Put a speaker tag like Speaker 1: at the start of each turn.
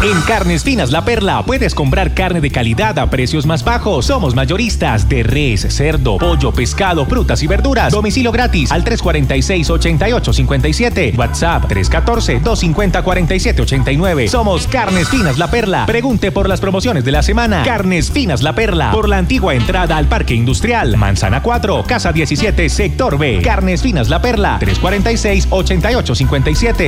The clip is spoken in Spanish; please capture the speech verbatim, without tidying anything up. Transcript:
Speaker 1: En Carnes Finas La Perla puedes comprar carne de calidad a precios más bajos. Somos mayoristas de res, cerdo, pollo, pescado, frutas y verduras. Domicilio gratis al tres cuatro seis, ocho ocho cinco siete. WhatsApp tres uno cuatro, dos cinco cero, cuatro siete ocho nueve. Somos Carnes Finas La Perla. Pregunte por las promociones de la semana. Carnes Finas La Perla. Por la antigua entrada al Parque Industrial. Manzana cuatro, Casa diecisiete, Sector B. Carnes Finas La Perla. tres cuatro seis, ocho ocho cinco siete.